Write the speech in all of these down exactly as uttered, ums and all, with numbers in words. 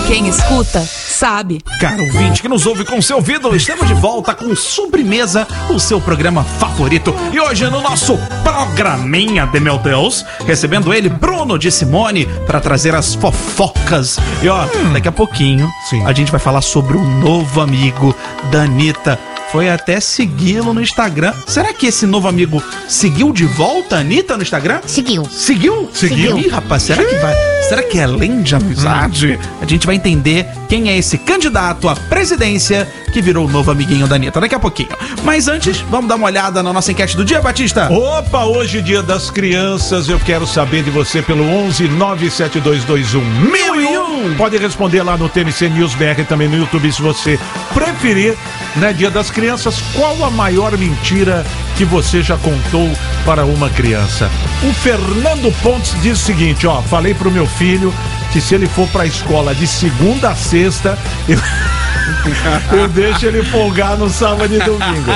Quem escuta, sabe. Caro ouvinte que nos ouve com seu ouvido, estamos de volta com Sobremesa, o seu programa favorito. E hoje no nosso programinha de meu Deus, recebendo ele, Bruno de Simone, para trazer as fofocas. E ó, hum. daqui a pouquinho, Sim. a gente vai falar sobre o novo amigo da Anitta. Foi até segui-lo no Instagram. Será que esse novo amigo seguiu de volta a Anitta no Instagram? Seguiu. Seguiu? Seguiu. Ih, rapaz, será que vai... Será que é além de amizade? A gente vai entender quem é esse candidato à presidência que virou o novo amiguinho da Anitta daqui a pouquinho. Mas antes, vamos dar uma olhada na nossa enquete do dia, Batista? Opa, hoje dia das crianças, eu quero saber de você pelo onze nove sete dois dois um mil e um. Pode responder lá no T N C News B R, também no YouTube, se você preferir, né? Dia das crianças, qual a maior mentira que você já contou para uma criança? O Fernando Pontes diz o seguinte, ó, falei pro meu filho que se ele for pra escola de segunda a sexta, eu, eu deixo ele folgar no sábado e domingo.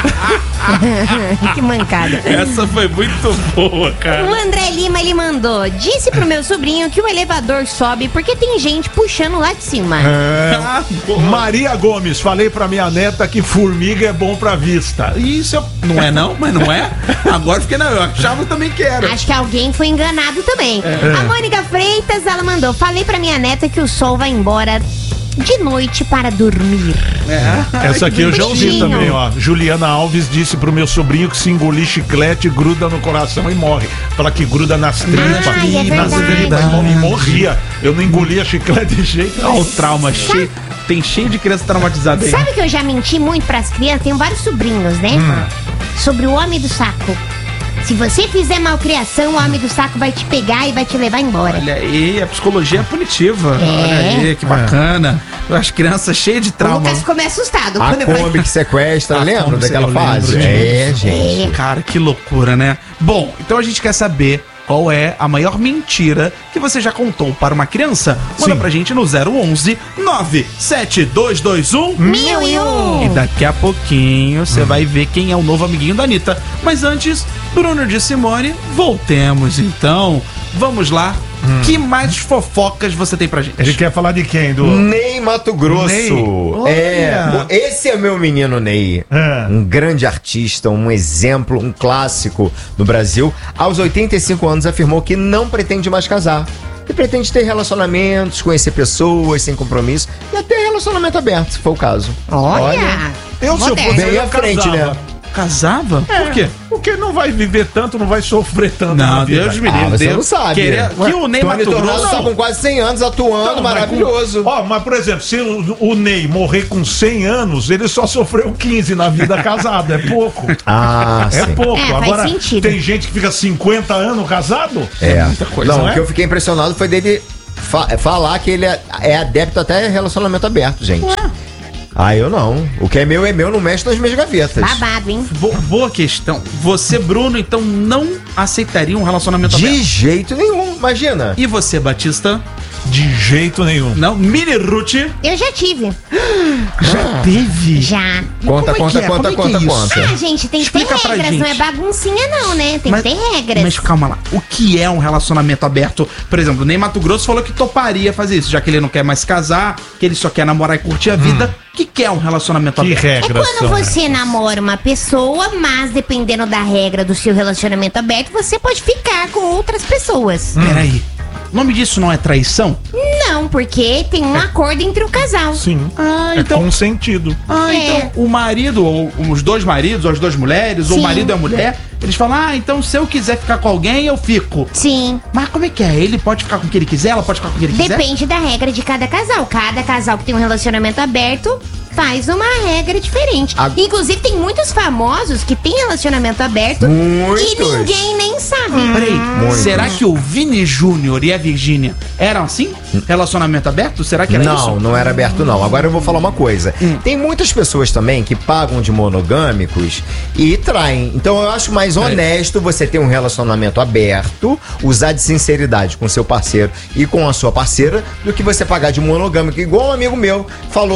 Que mancada. Essa foi muito boa, cara. O André Lima, ele mandou: disse pro meu sobrinho que o elevador sobe porque tem gente puxando lá de cima. É. Maria Gomes, falei pra minha neta que formiga é bom pra vista. Isso eu... não é não, mas não é. Agora fiquei não, eu achava também que era. Acho que alguém foi enganado também. É. A Mônica Freitas, ela mandou: falei pra minha neta que o sol vai embora de noite para dormir. É. Essa aqui eu já ouvi também, ó. Juliana Alves disse pro meu sobrinho que se engolir chiclete, gruda no coração e morre. Fala que gruda nas tripas. Ai, é nas tripas e morria. Eu não engolia chiclete de jeito nenhum. Olha o trauma cheio. Tem cheio de criança traumatizada aí. Sabe que eu já menti muito pras crianças? Tenho vários sobrinhos, né? Hum. Sobre o homem do saco. Se você fizer malcriação, o homem do saco vai te pegar e vai te levar embora. Olha aí, a psicologia é punitiva. É. Olha aí, que bacana. É. As crianças cheias de trauma. O Lucas ficou meio assustado. A quando Kombi que sequestra, lembra daquela fase? É, gente. É. Cara, que loucura, né? Bom, então a gente quer saber qual é a maior mentira que você já contou para uma criança. Manda Sim. pra gente no zero onze nove sete dois dois um mil e um. E daqui a pouquinho você hum. vai ver quem é o novo amiguinho da Anitta. Mas antes, Bruno de Simone, voltemos então. Vamos lá. Hum. Que mais fofocas você tem pra gente? Ele quer falar de quem? Do Ney Mato Grosso. Ney. É, esse é meu menino Ney. É. Um grande artista, um exemplo, um clássico do Brasil. Aos oitenta e cinco anos afirmou que não pretende mais casar. E pretende ter relacionamentos, conhecer pessoas sem compromisso e até relacionamento aberto, se for o caso. Olha! Olha. Eu, se eu fosse, bem à frente, né? Casava? É, por quê? Porque não vai viver tanto, não vai sofrer tanto. Não, Deus me livre. Ah, você Deus não sabe. Queria, que o Ney Tony Mato Tornado Grosso tá com quase cem anos atuando, não, maravilhoso. Ó, mas, mas por exemplo, se o, o Ney morrer com cem anos, ele só sofreu quinze na vida casado. É pouco. Ah, é sim. pouco. É, Agora, faz sentido. tem gente que fica cinquenta anos casado? É. É muita coisa, não, não o é? que eu fiquei impressionado foi dele fa- falar que ele é, é adepto até a relacionamento aberto, gente. Ué. Ah, eu não. O que é meu é meu, não mexe nas minhas gavetas. Babado, hein? Bo- boa questão. Você, Bruno, então não aceitaria um relacionamento De aberto? jeito nenhum, imagina. E você, Batista? De jeito nenhum. Não? Mini Ruth? Eu já tive. Já Ah. teve? Já. Conta, Como é conta, que é? conta, Como é que conta, é isso? conta. Ah, gente, tem que ter Explica pra regras, gente. não é baguncinha não, né? Tem Mas- que ter regras. Mas calma lá, o que é um relacionamento aberto? Por exemplo, o Ney Mato Grosso falou que toparia fazer isso, já que ele não quer mais casar, que ele só quer namorar e curtir a vida. O que, que é um relacionamento Que aberto? É regras quando são, né? você namora uma pessoa, mas dependendo da regra do seu relacionamento aberto, você pode ficar com outras pessoas. Peraí, o nome disso não é traição? Não, porque tem um acordo entre o casal. Sim. Ah, É então... consentido. Ah, É. então o marido, ou os dois maridos, ou as duas mulheres, ou o Sim. marido e a mulher, eles falam, ah, então se eu quiser ficar com alguém, eu fico. Sim. Mas como é que é? Ele pode ficar com quem ele quiser, ela pode ficar com quem ele quiser? Depende da regra de cada casal. Cada casal que tem um relacionamento aberto faz uma regra diferente. A- Inclusive, tem muitos famosos que têm relacionamento aberto Muitos. e ninguém nem sabe. Peraí, Muitos. será que o Vini Júnior e a Virgínia eram assim? Relacionamento aberto? Será que era não, isso? não era aberto não. Agora eu vou falar uma coisa. Tem muitas pessoas também que pagam de monogâmicos e traem. Então eu acho mais honesto você ter um relacionamento aberto, usar de sinceridade com seu parceiro e com a sua parceira, do que você pagar de monogâmico. Igual um amigo meu falou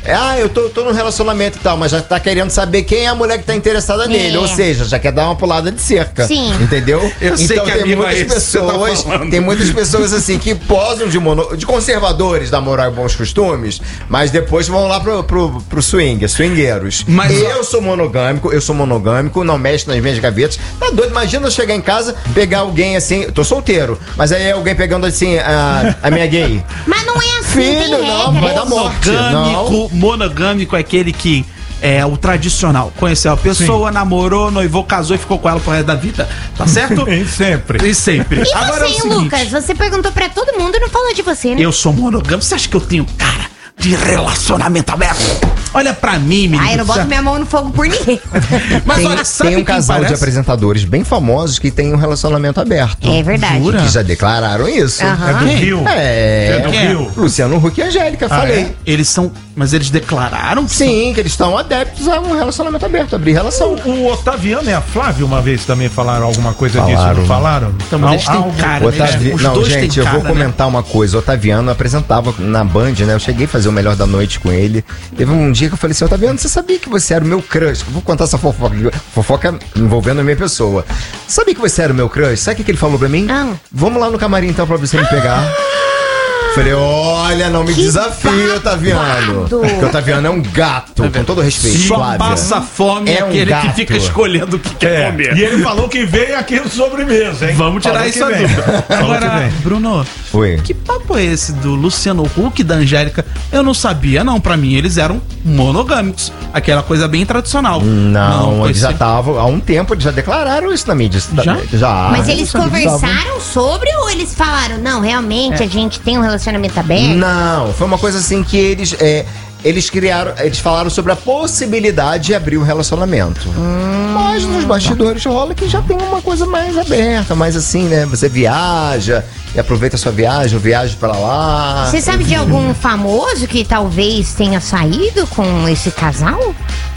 Ah, eu tô, tô num relacionamento e tal, mas já tá querendo saber quem é a mulher que tá interessada nele. É. Ou seja, já quer dar uma pulada de cerca. Sim. Entendeu? Eu sei então que tem amigo muitas é esse que você tá pessoas. falando. Tem muitas pessoas assim que posam de, mono, de conservadores da moral e bons costumes, mas depois vão lá pro, pro, pro swing, swingueiros. Mas, eu sou monogâmico, eu sou monogâmico, não mexo nas minhas gavetas. Tá doido? Imagina eu chegar em casa, pegar alguém assim, eu tô solteiro, mas aí alguém pegando assim a, a minha gay. Mas não é assim, Filho, tem não, regra. vai dar morte. Monogâmico, monogâmico é aquele que é o tradicional. Conheceu a pessoa, Sim. namorou, noivou, casou e ficou com ela pro resto da vida. Tá certo? Nem sempre. E sempre. E Agora é o você, seguinte, Lucas? Você perguntou pra todo mundo e não falou de você, né? eu sou monogâmico. Você acha que eu tenho cara de relacionamento aberto? Olha pra mim, menino. Ah, eu não boto minha mão no fogo por ninguém. Mas tem, olha, sabe tem um quem casal parece? de apresentadores bem famosos que tem um relacionamento aberto. É verdade. Jura? Que já declararam isso. Aham. É do Quem? Rio. É. É do Quem é? Rio. Luciano Huck e Angélica, Ah, falei. é? Eles são... Mas eles declararam? que Sim, que eles estão adeptos a um relacionamento aberto, abrir relação. O, o Otaviano e a Flávia uma vez também falaram alguma coisa disso, Falaram. não falaram? Então, mas eles têm Algo- cara, Otavi... né? Os Não, dois gente, têm eu vou cara, né? comentar uma coisa. O Otaviano apresentava na Band, né? Eu cheguei a fazer o Melhor da Noite com ele. Teve um dia que eu falei assim, Otaviano, você sabia que você era o meu crush? Eu vou contar essa fofoca, fofoca envolvendo a minha pessoa. Sabia que você era o meu crush? Sabe o que que ele falou pra mim? Ah. Vamos lá no camarim então pra você me pegar. Falei, olha, não me Que desafie, Otaviano. babado. Porque o Otaviano é um gato, com todo respeito, Só Flávia. passa fome É um aquele gato. que fica escolhendo o que quer É, comer. e ele falou que veio aqui no sobremesa, hein? Vamos tirar Falou isso que a vem. dúvida. Falou que Agora, vem. Bruno, Oi. que papo é esse do Luciano Huck e da Angélica? Eu não sabia, não. Pra mim, eles eram monogâmicos. Aquela coisa bem tradicional. Não, eles pois já é. estavam, há um tempo, eles já declararam isso na mídia. Já? Já. Mas eles já estavam- conversaram sobre ou eles falaram, não, realmente a gente tem um relacionamento aberto? Não, foi uma coisa assim que eles. É, eles criaram. Eles falaram sobre a possibilidade de abrir um relacionamento. Mas nos bastidores rola que já tem uma coisa mais aberta, mais assim, né? Você viaja e aproveita a sua viagem, eu viajo pra lá. Você sabe de algum famoso que talvez tenha saído com esse casal?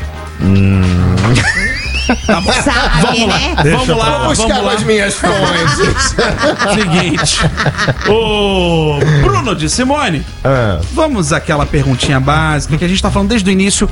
Tá bom. Sabe, Vamos lá, né? Deixa vamos lá, Vou buscar vamos lá. as minhas fontes. Seguinte, o Bruno de Simone, Ah. vamos àquela perguntinha básica que a gente tá falando desde o início.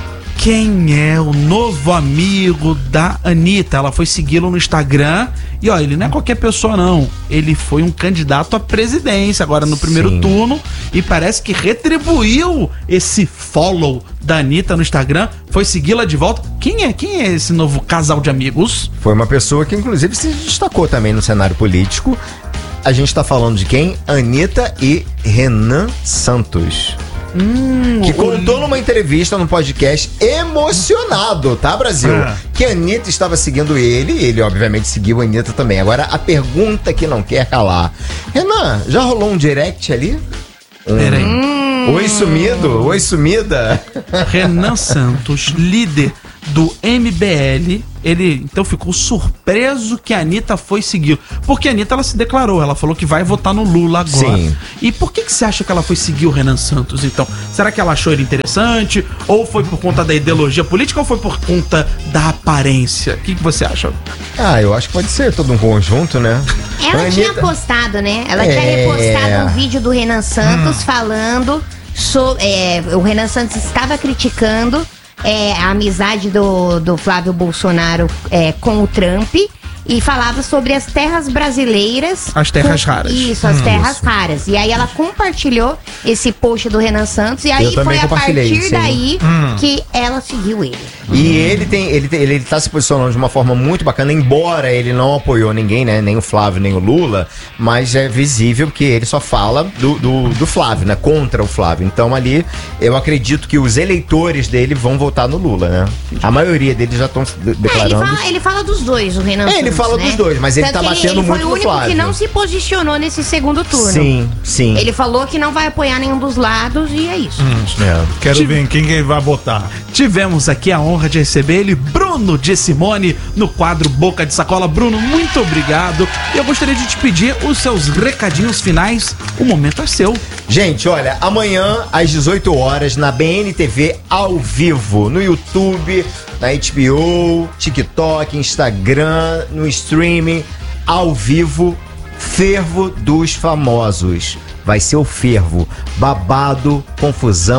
Quem é o novo amigo da Anitta? Ela foi segui-lo no Instagram e, ó, ele não é qualquer pessoa, não. Ele foi um candidato à presidência agora no primeiro Sim. turno e parece que retribuiu esse follow da Anitta no Instagram. Foi segui-la de volta. Quem é? Quem é esse novo casal de amigos? Foi uma pessoa que, inclusive, se destacou também no cenário político. A gente tá falando de quem? Anitta e Renan Santos. Hum, Que contou numa entrevista no podcast emocionado, tá, Brasil? Ah. Que a Anitta estava seguindo ele, ele obviamente seguiu a Anitta também. Agora, a pergunta que não quer calar. Renan, já rolou um direct ali? Um... Peraí. Oi, sumido? Oi, sumida? Renan Santos, líder do M B L, ele então ficou surpreso que a Anitta foi seguir. Porque a Anitta, ela se declarou, ela falou que vai votar no Lula agora. Sim. E por que que você acha que ela foi seguir o Renan Santos, então? Será que ela achou ele interessante? Ou foi por conta da ideologia política ou foi por conta da aparência? O que que você acha? Ah, eu acho que pode ser todo um conjunto, né? Ela A tinha Anitta- postado, né? Ela É. tinha repostado um vídeo do Renan Santos falando sobre. É, o Renan Santos estava criticando é, a amizade do, do Flávio Bolsonaro é, com o Trump. E falava sobre as terras brasileiras. As terras com- raras. Isso, as terras raras. E aí ela compartilhou esse post do Renan Santos. E aí Eu também foi a compartilhei, partir sim. daí que ela seguiu ele. E ele tem, ele tem, ele tá se posicionando de uma forma muito bacana, embora ele não apoiou ninguém, né? Nem o Flávio, nem o Lula, mas é visível que ele só fala do, do, do Flávio, né? Contra o Flávio. Então ali, eu acredito que os eleitores dele vão votar no Lula, né? A maioria deles já estão É, ele, declarando. fala, ele fala dos dois, o Renan É, Santos. ele fala né? dos dois, mas ele Tanto tá que batendo ele muito foi o no único Flávio. que não se posicionou nesse segundo turno. Sim, sim. Ele falou que não vai apoiar nenhum dos lados e é isso. É. Quero ver em quem que ele vai botar. Tivemos aqui a honra de receber ele, Bruno de Simone, no quadro Boca de Sacola. Bruno, muito obrigado. E eu gostaria de te pedir os seus recadinhos finais. O momento é seu. Gente, olha, amanhã às dezoito horas na B N T V ao vivo, no YouTube, na H B O, TikTok, Instagram, no streaming, ao vivo, Fervo dos Famosos. Vai ser o fervo, babado, confusão,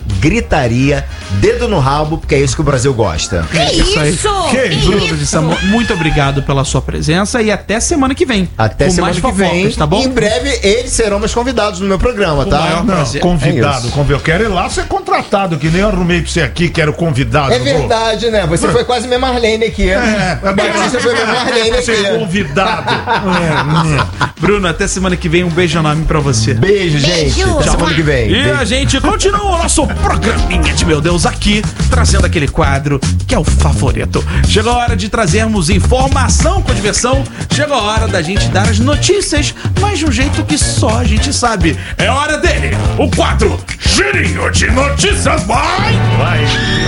gritaria, dedo no rabo, porque é isso que o Brasil gosta. Que isso? aí. Que Que Bruno isso? de Samo, muito obrigado pela sua presença e até semana que vem. Até com semana mais que vem. fofocas, tá bom? Em breve, eles serão meus convidados no meu programa, Com tá? maior Não, prazer. convidado, É isso. convidado. Eu quero ir lá ser contratado, que nem eu arrumei pra você aqui, que era o convidado. É verdade, né? Você foi quase minha Marlene aqui. É, A Batista foi minha Marlene Ser aqui. convidado. É, Bruno, até semana que vem, um beijo enorme pra você. Beijo, gente. Beijo. Até semana que vem. E a gente continua o nosso programinha de meu Deus aqui, trazendo aquele quadro que é o favorito. Chegou a hora de trazermos informação com diversão. Chegou a hora da gente dar as notícias, mas de um jeito que só a gente sabe. É hora dele, o quadro Girinho de Notícias. Vai! vai.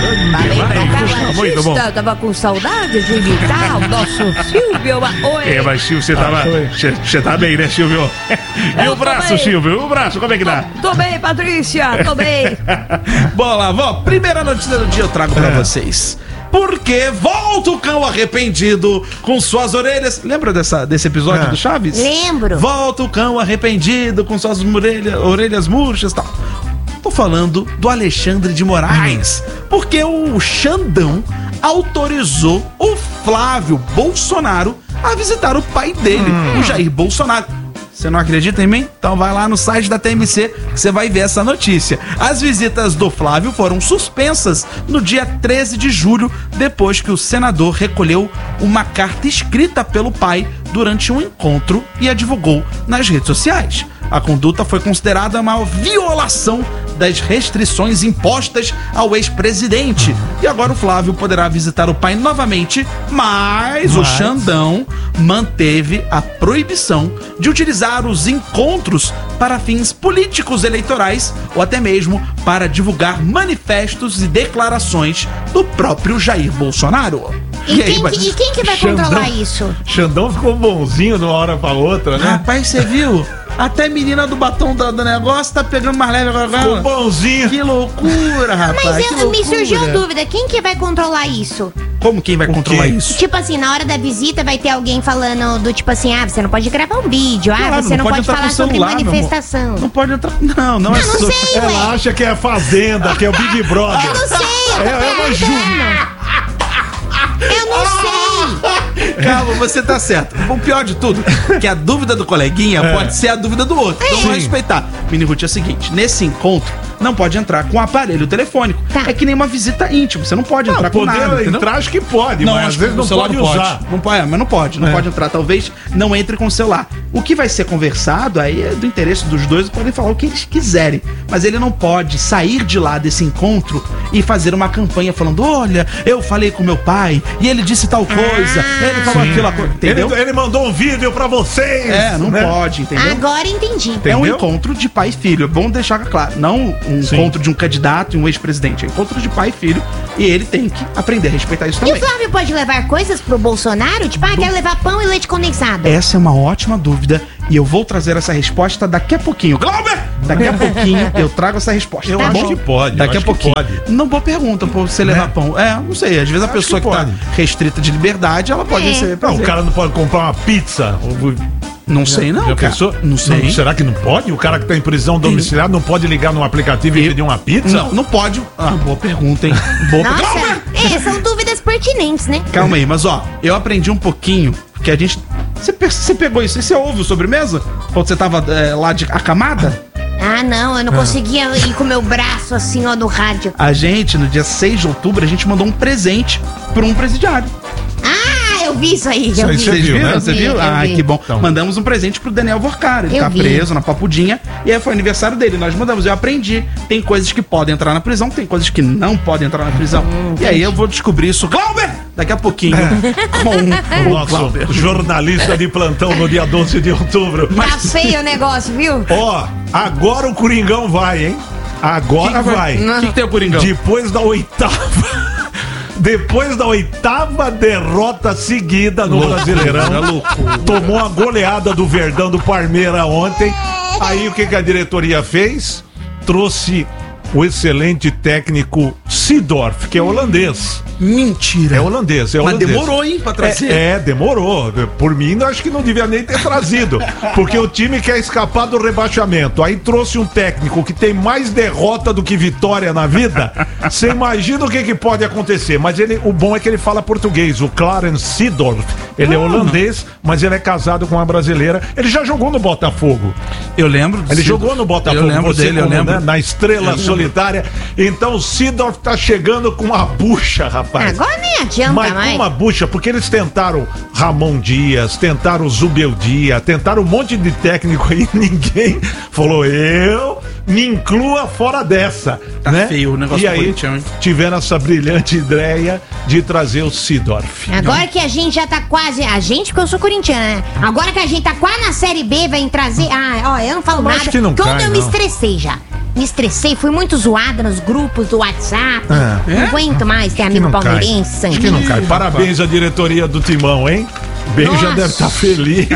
Muito bom. Batista tava com saudade de imitar o nosso Silvio. Oi. É, mas Silvio, você tava. Você tá bem, né, Silvio? E Eu o tô braço, bem. Silvio? O braço, como é que dá? Tô bem, Patrícia, tô bem. Bom lá, vó, primeira notícia do dia eu trago pra vocês. Porque volta o cão arrependido com suas orelhas. Lembra dessa, desse episódio É. do Chaves? Lembro. Volta o cão arrependido com suas orelha, orelhas murchas e tal. Tô falando do Alexandre de Moraes. Porque o Xandão autorizou o Flávio Bolsonaro a visitar o pai dele, o Jair Bolsonaro. Você não acredita em mim? Então vai lá no site da T M C que você vai ver essa notícia. As visitas do Flávio foram suspensas no dia treze de julho, depois que o senador recolheu uma carta escrita pelo pai durante um encontro e a divulgou nas redes sociais. A conduta foi considerada uma violação das restrições impostas ao ex-presidente. E agora o Flávio poderá visitar o pai novamente, mas, o Mas? Xandão manteve a proibição de utilizar os encontros para fins políticos eleitorais ou até mesmo para divulgar manifestos e declarações do próprio Jair Bolsonaro. E, quem, mas- que, e quem que vai Xandão. controlar isso? Xandão ficou bonzinho de uma hora pra outra, né? Rapaz, você viu? Até a menina do batom do, do negócio tá pegando mais leve agora. Ficou bonzinho. Que loucura, rapaz. Mas que eu, me loucura. surgiu a dúvida, quem que vai controlar isso? Como quem vai controlar quê? isso? Tipo assim, na hora da visita vai ter alguém falando do tipo assim, ah, você não pode gravar um vídeo, ah, Claro, você não, pode, entrar falar com sobre celular, meu amor. manifestação. Não pode entrar. Não, não é Eu não so- sei, Ela ué. acha que é a Fazenda, que é o Big Brother. Eu não sei, eu tô É, é uma perguntando. Eu não sei. Calma, você tá certo. O pior de tudo, que a dúvida do coleguinha pode ser a dúvida do outro. Então vamos respeitar. Mini Ruth, é o seguinte: nesse encontro, não pode entrar com aparelho telefônico. Tá. É que nem uma visita íntima. Você não pode entrar Não, com poder nada. entendeu? entrar, acho que pode, mas às acho vezes que não o celular pode não usar. Não pode, é, mas não pode, não É. pode entrar. Talvez não entre com o celular. O que vai ser conversado aí é do interesse dos dois, podem falar o que eles quiserem. Mas ele não pode sair de lá desse encontro e fazer uma campanha falando: olha, eu falei com meu pai e ele disse tal coisa, ele falou aquilo, entendeu? Ele, ele mandou um vídeo pra vocês. É, não né? pode, entendeu? Agora entendi. É um Entendeu? encontro de pai e filho. É bom deixar claro. Não um Sim. encontro de um candidato e um ex-presidente. É um encontro de pai e filho. E ele tem que aprender a respeitar isso E o também. Flávio pode levar coisas pro Bolsonaro? Tipo, ah, quero levar pão e leite condensado. Essa é uma ótima dúvida e eu vou trazer essa resposta daqui a pouquinho. Glauber! Daqui a pouquinho eu trago essa resposta. Eu tá acho bom? que pode, eu Daqui a acho que pouquinho. pode. Não boa pergunta pra você levar Né? pão. É, não sei. Às vezes a Acho pessoa que que, tá pode. restrita de liberdade, ela pode É. ser. Não, o cara não pode comprar uma pizza. Não sei, não. Já cara. pensou? Não sei. Será que não pode? O cara que tá em prisão domiciliar não pode ligar no aplicativo e pedir uma pizza? Não, não pode. Ah, boa pergunta, hein? Boa pergunta. Nossa, é, são dúvidas pertinentes, né? Calma aí, mas ó, eu aprendi um pouquinho, porque a gente. Você, pe- você pegou isso? Você ouve o sobremesa? Quando você tava é, lá de acamada? Ah, não, eu não conseguia ir com o meu braço assim, ó, no rádio. A gente, no dia seis de outubro, a gente mandou um presente pra um presidiário. Ah, eu vi isso aí, Isso eu aí vi. você Vocês viu, viram? né? Você Eu vi, viu? eu Ah, vi. que bom. Então. Mandamos um presente pro Daniel Vorcar. Ele Eu tá vi. preso na Papudinha. E aí foi aniversário dele. Nós mandamos. Eu aprendi. Tem coisas que podem entrar na prisão, tem coisas que não podem entrar na prisão. Hum, e aí eu vou descobrir isso. Glauber! Daqui a pouquinho. Com O o nosso Glauber. jornalista de plantão no dia doze de outubro. Tá feio o negócio, viu? Ó, agora o Coringão vai, hein? Agora vai. O que, que tem o Coringão? Depois da oitava. Depois da oitava derrota seguida no Brasileirão, tomou a goleada do Verdão do Parmeira ontem. Aí o que, que a diretoria fez? Trouxe o excelente técnico Seedorf, que é holandês. Mentira. É holandês, é Mas holandês. demorou, hein, pra trazer. É, é, demorou. Por mim, acho que não devia nem ter trazido. Porque o time quer escapar do rebaixamento. Aí trouxe um técnico que tem mais derrota do que vitória na vida. Você imagina o que, que pode acontecer. Mas ele, o bom é que ele fala português. O Clarence Seedorf. Ele é holandês, mas ele é casado com uma brasileira. Ele já jogou no Botafogo. Eu lembro. Ele jogou no Botafogo. Eu lembro você dele, como, eu lembro. Né, na Estrela Solitária. Então o Seedorf tá chegando com uma bucha, rapaz. Agora nem adianta Mas mais. com uma bucha, porque eles tentaram Ramon Dias, tentaram Zubeldia, tentaram um monte de técnico aí, ninguém falou, eu me inclua fora dessa. Tá né? feio o negócio E do aí Corinthians, hein? tiveram essa brilhante ideia de trazer o Seedorf. Agora que a gente já tá quase. A gente, porque eu sou corintiana, né? Agora que a gente tá quase na Série B, vai trazer. Ah, ó, eu não falo Eu acho nada. que não Quando cai, eu me não. estressei já. Me estressei, fui muito zoada nos grupos do WhatsApp. É. Não aguento mais ter Acho que amigo não cai. palmeirense, Acho que não sanguíneo. cai. Parabéns à diretoria do Timão, hein? Benja Nossa. deve estar feliz.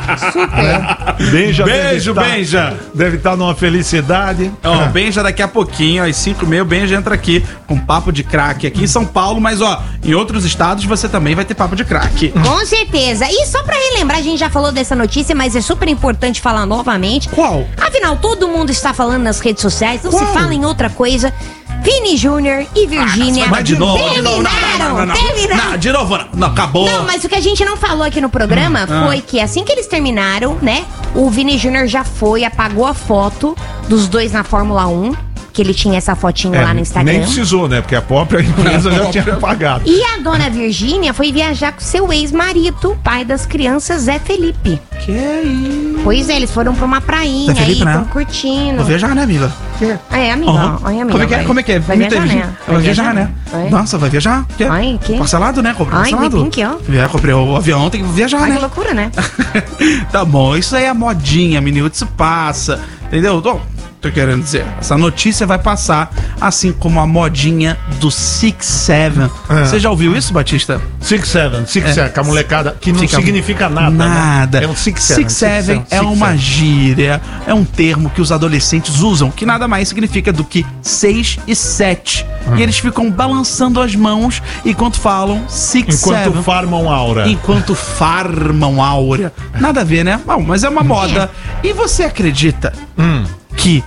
Super. Benja Beijo, deve estar- Benja. Deve estar numa felicidade. Ó, Ah. o Benja daqui a pouquinho, às cinco e meia, o Benja entra aqui com papo de craque aqui em São Paulo, mas ó, em outros estados você também vai ter papo de craque. Com certeza. E só pra relembrar, a gente já falou dessa notícia, mas é super importante falar novamente. Qual? Afinal, todo mundo está falando nas redes sociais, não Qual? se fala em outra coisa. Vini Júnior e Virgínia Mas de novo, de novo, não, terminaram, não, não, não, terminaram. não, de novo, não, não, acabou. Não, mas o que a gente não falou aqui no programa Ah. foi que assim que eles terminaram, né? O Vini Júnior já foi, apagou a foto dos dois na Fórmula um, que ele tinha essa fotinho lá no Instagram. Nem precisou, né? Porque a própria empresa já tinha pagado. E a dona Virgínia foi viajar com seu ex-marido, pai das crianças, Zé Felipe. Que isso? Pois é, eles foram pra uma prainha Zé Felipe, aí, né? estão curtindo. Vou viajar, né, amiga? Ah, é, amiga. Aham. Ai, amiga. Como é que é? vai- Como é que é? Vai Me viajar, teve- né? Vai viajar, né? Vai. Nossa, vai viajar? Quê? Ai, que? Parcelado, né? Comprei Ai, parcelado. vi que, ó. É, comprei o avião, tem que viajar, Ai, né? que loucura, né? Tá bom, isso aí é modinha, menino, isso passa, entendeu? Tô, tô querendo dizer, essa notícia vai passar, assim como a modinha do Six Seven. É. Você já ouviu isso, Batista? Six Seven, Six É. Seven, com a molecada, que não Fica- significa nada. Nada. Né? É um Six Seven. Six Seven é Six uma Seven. gíria, é um termo que os adolescentes usam, que nada mais significa do que seis e sete. Hum. E eles ficam balançando as mãos enquanto falam Six Enquanto Seven. farmam aura. Enquanto farmam áurea. Nada a ver, né? Bom, mas é uma moda. E você acredita Hum. que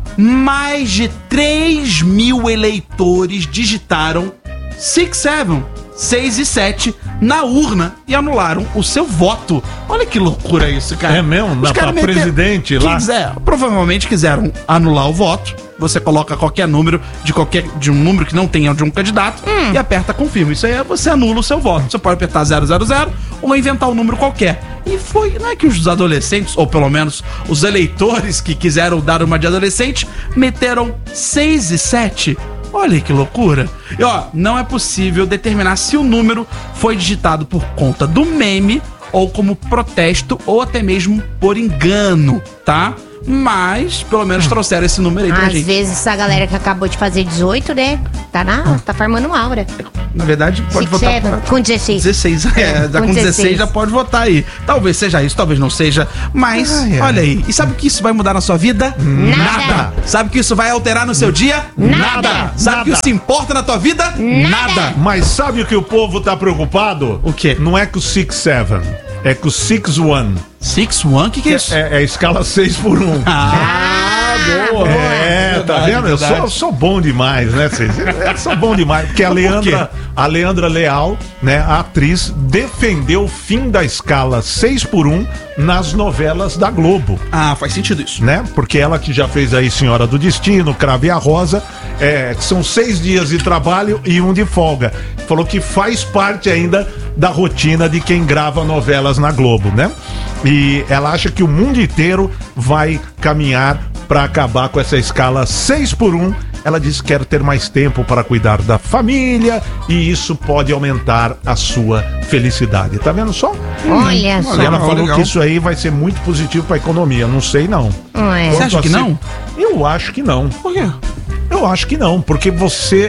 mais de três mil eleitores digitaram Six Seven, seis e sete na urna e anularam o seu voto? Olha que loucura isso, cara. É mesmo? Os Dá caras pra meteram- presidente lá? Quiser, provavelmente quiseram anular o voto. Você coloca qualquer número de qualquer de um número que não tenha de um candidato e aperta confirma. Isso aí é você anula o seu voto. Você pode apertar zero zero zero ou inventar um número qualquer. E foi, não é que os adolescentes, ou pelo menos os eleitores que quiseram dar uma de adolescente, meteram seis e sete. Olha que loucura. E ó, não é possível determinar se o número foi digitado por conta do meme ou como protesto ou até mesmo por engano, tá? Mas, pelo menos trouxeram esse número aí pra Às gente. vezes essa galera que acabou de fazer dezoito, né? Tá na, tá farmando aura. Na verdade, pode Six, votar seven, pra... com dezesseis. dezesseis, é, dá Com com dezesseis dezesseis já pode votar aí. Talvez seja isso, talvez não seja, mas Ai, ai. olha aí. E sabe o que isso vai mudar na sua vida? Nada. Sabe o que isso vai alterar no seu dia? Nada. Sabe o que Nada. isso importa na tua vida? Nada. Mas sabe o que o povo tá preocupado? O quê? Não é com o Six Seven, é com o Six One. Six One? O que, que é isso? É, é a escala seis por um. Ah, boa. É, tá Verdade, vendo? Eu verdade. sou, sou bom demais, né, vocês? Eu sou bom demais. Porque a Mas por Leandra, quê? a Leandra Leal, né, a atriz, defendeu o fim da escala seis por um nas novelas da Globo. Ah, faz sentido isso. Né? Porque ela que já fez aí Senhora do Destino, Cravo e a Rosa, é, são seis dias de trabalho e um de folga. Falou que faz parte ainda da rotina de quem grava novelas na Globo, né? E ela acha que o mundo inteiro vai caminhar para acabar com essa escala seis por um. Ela disse que quer ter mais tempo para cuidar da família e isso pode aumentar a sua felicidade. Tá vendo só? Olha só. E ela Ah, falou legal. que isso aí vai ser muito positivo para a economia. Não sei não. É. Você acha que assim, não? Eu acho que não. Por quê? Eu acho que não, porque você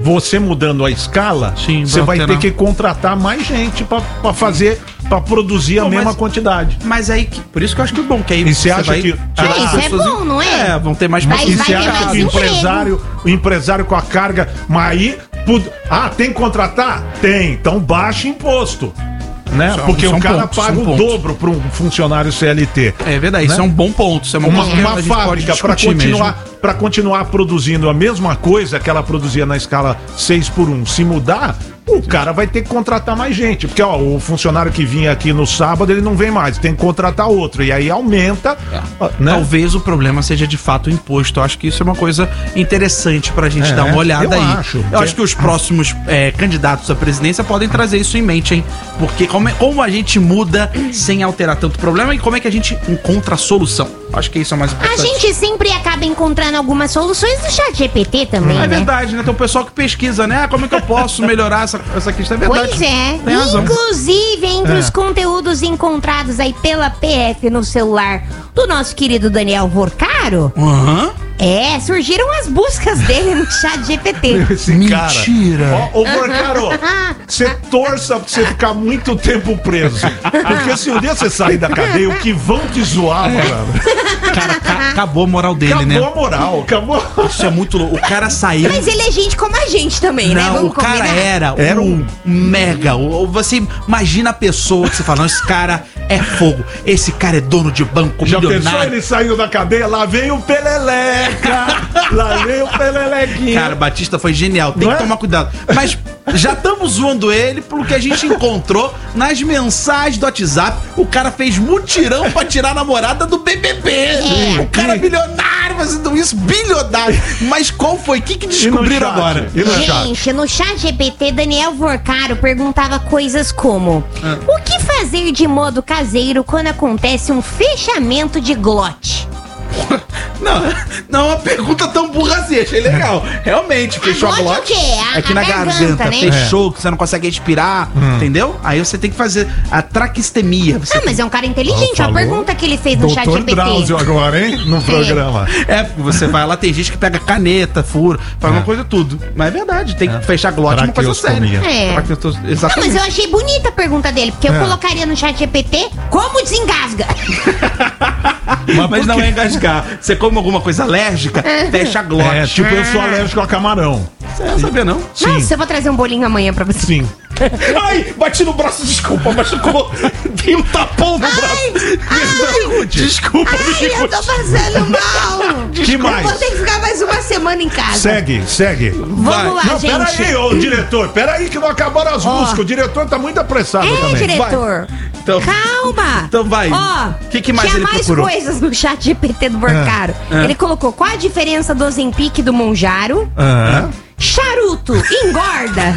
você mudando a escala, Sim, você vai ter alterar. que contratar mais gente pra, pra fazer, pra produzir a Pô, mesma mas- quantidade. Mas aí, que- por isso que eu acho que é bom, que aí E você acha que- É, as isso é pessoas- bom, não é? É, vão ter mais Vai- E vai você ter acha mais que o emprego. empresário, o empresário com a carga, mas aí, pu- ah, tem que contratar? Tem, então baixa imposto. Né? Isso é um- Porque isso é o um cara ponto, isso é paga um o ponto. dobro para um funcionário C L T. É verdade, Né? isso é um bom ponto. Isso é uma, Uma, coisa que uma a gente pode fábrica para discutir continuar, mesmo. pra continuar produzindo a mesma coisa que ela produzia na escala seis por um, se mudar, o cara vai ter que contratar mais gente. Porque ó, o funcionário que vinha aqui no sábado, ele não vem mais, tem que contratar outro. E aí aumenta. ó, Né? Talvez o problema seja de fato o imposto. Eu acho que isso é uma coisa interessante pra gente É, dar uma olhada eu aí. acho. eu acho que os próximos é, candidatos à presidência podem trazer isso em mente, hein? Porque como, é- como a gente muda sem alterar tanto problema e como é que a gente encontra a solução? Acho que isso é o mais A importante. gente sempre acaba encontrando algumas soluções no chat G P T também, É né? verdade, né? Tem o pessoal que pesquisa, né? Ah, como é que eu posso melhorar essa, essa questão? É verdade. Pois é. Tem razão. Inclusive, entre É. os conteúdos encontrados aí pela P F no celular do nosso querido Daniel Vorcaro, Aham. é, surgiram as buscas dele no chat G P T. Esse Mentira. cara. Ó, ô, Porcaro, você torça pra você ficar muito tempo preso. Porque se um dia você sair da cadeia, o que vão te zoar, mano. Cara, ca- acabou a moral dele, Acabou né? a moral, acabou. Isso é muito louco. O cara saiu. Mas ele é gente como a gente também, né? Não, Vamos o cara combinar? era, Era um um- mega. o- Você imagina a pessoa que você fala, não, esse cara é fogo. Esse cara é dono de banco, Já pensou? milionário. Ele saiu da cadeia, lá vem o Peleleca. Lá vem o Pelelequinha. Cara, Batista foi genial. Tem Não que é? tomar cuidado. Mas já estamos zoando ele pelo que a gente encontrou nas mensagens do WhatsApp. O cara fez mutirão pra tirar a namorada do B B B. É. O cara é bilionário fazendo isso, bilionário. Mas qual foi? O que, que E no descobriram chat? agora? E no chat? Gente, no chat G P T, Daniel Vorcaro perguntava coisas como: Ah. o que fazer de modo caseiro quando acontece um fechamento de glote? Não, não é uma pergunta tão burra assim, achei legal. Realmente, fechou a glote glote. o quê? A- Aqui a na garganta, garganta, né? fechou, que você não consegue respirar, entendeu? Aí você tem que fazer a traquistemia. Você Ah, mas é um cara inteligente. Olha a Falou. pergunta que ele fez no chat Doutor G P T. Drauzio agora, hein? No programa. É, porque você vai lá, tem gente que pega caneta, fura, faz uma coisa tudo. Mas é verdade, tem que fechar a glote, é uma coisa séria. Traqueostomia. É. Traqueostomia, Não, Exatamente. mas eu achei bonita a pergunta dele, porque eu É. colocaria no chat G P T como desengasga. Mas, por não quê? é engasgar. Você come alguma coisa alérgica, fecha a glote. É, tipo, eu sou alérgico a camarão. Você não sabia, não? Sim, Nossa, eu vou trazer um bolinho amanhã pra você. sim. Ai, bati no braço, desculpa, machucou. Tem um tapão no braço. ai. Desculpa, Ai, eu tô passando mal. Que Eu mais? vou ter que ficar mais uma semana em casa. Segue, segue. Vamos Vai. lá, Não, gente. peraí, ô diretor, peraí que não acabaram as Ó. músicas. O diretor tá muito apressado É, também. diretor. Então- Calma. Então vai. Ó, Que que mais tinha ele mais procurou? coisas no chat G P T do Borcaro. Ah. Ele colocou qual a diferença do Ozempic e do Monjaro. Aham. Charuto engorda.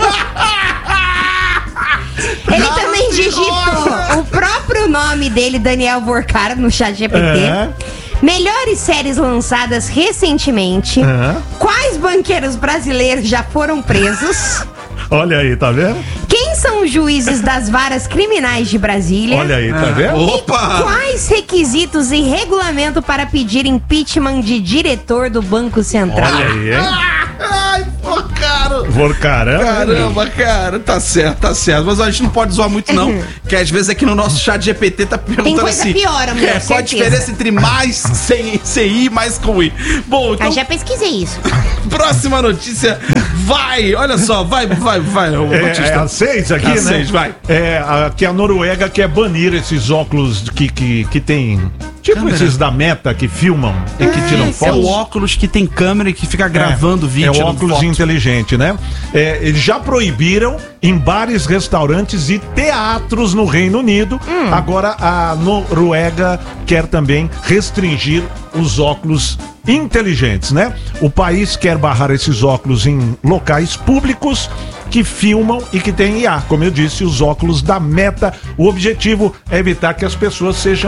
Ele também digitou o próprio nome dele, Daniel Vorcaro, no chat G P T. É. Melhores séries lançadas recentemente. É. Quais banqueiros brasileiros já foram presos? Olha aí, tá vendo? Quem são os juízes das varas criminais de Brasília? Olha aí, tá vendo? Opa! Quais requisitos e regulamento para pedir impeachment de diretor do Banco Central? Olha aí, hein? Ai, pô, cara. Por caramba. Caramba, cara, tá certo, tá certo. Mas a gente não pode zoar muito, não. Que às vezes aqui no nosso chat G P T tá perguntando coisa assim. pior, amor, é, qual a certeza. diferença entre mais sem, sem I e mais com I? Bom, então, Eu já pesquisei isso. próxima notícia. Vai, olha só, vai, vai, vai, ô, É, Batista. é a seis aqui, A né? seis, vai. É, a, que a Noruega quer banir esses óculos que, que, que tem. Tipo Câmera. esses da Meta que filmam e que tiram É fotos. o óculos que tem câmera e que fica gravando é, vídeo. É tirando óculos foto. inteligente, né? É, eles já proibiram em bares, restaurantes e teatros no Reino Unido. Agora a Noruega quer também restringir os óculos inteligentes, né? O país quer barrar esses óculos em locais públicos que filmam e que tem I A. Como eu disse, os óculos da Meta. O objetivo é evitar que as pessoas sejam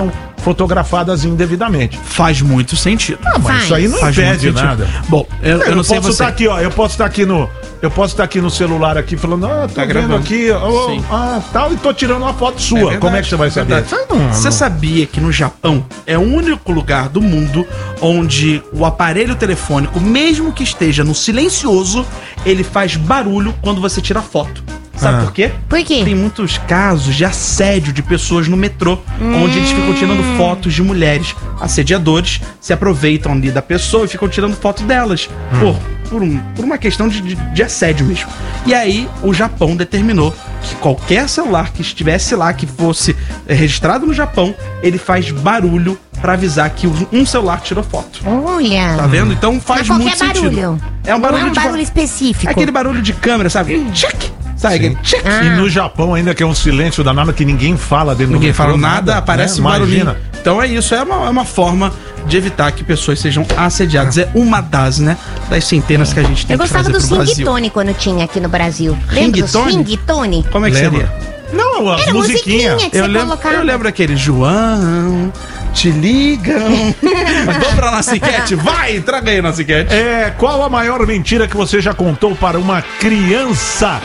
fotografadas indevidamente. Faz muito sentido. Ah, mas Faz. isso aí não Faz impede muito nada. sentido. Bom, eu, eu Eu, não sei posso você. estar aqui, ó. Eu posso estar aqui no. Eu posso estar aqui no celular aqui falando, ah, tô Tá vendo gravando. aqui, ó, Sim. ah, tal, e tô tirando uma foto sua. verdade, Como é que você vai saber? verdade. Não, não. Você sabia que no Japão é o único lugar do mundo onde o aparelho telefônico, mesmo que esteja no silencioso, ele faz barulho quando você tira foto. Sabe Ah. por quê? Por quê? Tem muitos casos de assédio de pessoas no metrô, onde eles ficam tirando fotos de mulheres. Assediadores se aproveitam ali da pessoa e ficam tirando foto delas. Por, por, um- por uma questão de, de, de assédio mesmo. E aí, o Japão determinou que qualquer celular que estivesse lá, que fosse eh, registrado no Japão, ele faz barulho pra avisar que um celular tirou foto. Olha. Tá vendo? Então faz Mas muito qualquer sentido. barulho. É um barulho Não é um de barulho específico. É aquele barulho de câmera, sabe? Tchic! Sabe aquele tchic? Ah. E no Japão ainda que é um silêncio danado que ninguém fala dentro Ninguém do metrô, fala nada, aparece né? um barulhinho. Imagina. Então é isso, é uma, é uma forma de evitar que pessoas sejam assediadas. É uma das, né? Das centenas que a gente tem Eu que gostava trazer do pro Brasil. Sing-Tone quando tinha aqui no Brasil. Lembra do Ringtone? Sing-Tone? Como é que Lembra? seria? Não, as Era musiquinhas. musiquinha que Eu você lembro, colocava. eu lembro aquele João, te ligam. Vamos pra nossa enquete? Vai, traga aí a nossa enquete. É, qual a maior mentira que você já contou para uma criança?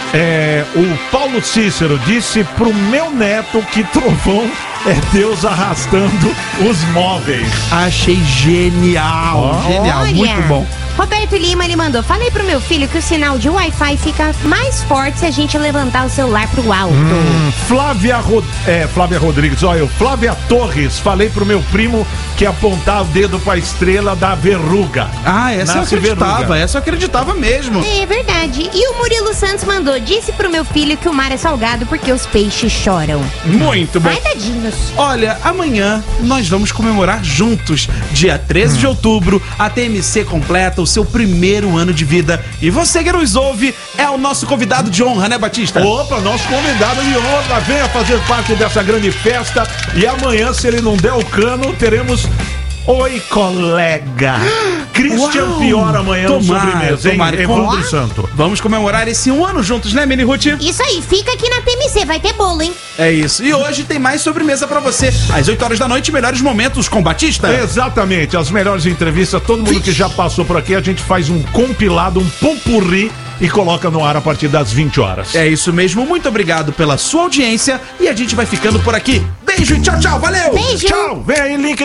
É, o Paulo Cícero disse pro meu neto que trovão é Deus arrastando os móveis. Achei genial, genial, Olha. muito bom. Roberto Lima, ele mandou. Falei pro meu filho que o sinal de Wi-Fi fica mais forte se a gente levantar o celular pro alto. Hum, Flávia, Rod... é, Flávia Rodrigues, olha, eu, Flávia Torres, falei pro meu primo que apontar o dedo pra estrela da verruga. Ah, essa Nasce eu acreditava, verruga. essa eu acreditava mesmo. É verdade. E o Murilo Santos mandou. Disse pro meu filho que o mar é salgado porque os peixes choram. Muito bom. Ai, tadinhos. Olha, amanhã nós vamos comemorar juntos. Dia treze de outubro, a T M C completa o seu primeiro ano de vida. E você que nos ouve é o nosso convidado de honra, né, Batista? Opa, nosso convidado de honra, venha fazer parte dessa grande festa. E amanhã, se ele não der o cano, teremos Oi Colega. Christian Uau! Pior amanhã no Tomara, sobremesa, hein? tomara. Evandro Com- Santo. Vamos comemorar esse um ano juntos, né, Mini Ruth? Isso aí, fica aqui na T M C, vai ter bolo, hein? É isso. E hoje tem mais sobremesa pra você. Às oito horas da noite, melhores momentos com Batista. Exatamente, as melhores entrevistas, todo mundo que já passou por aqui, a gente faz um compilado, um popurri e coloca no ar a partir das vinte horas. É isso mesmo. Muito obrigado pela sua audiência e a gente vai ficando por aqui. Beijo e tchau, tchau. Valeu! Beijo! Tchau, vem aí, link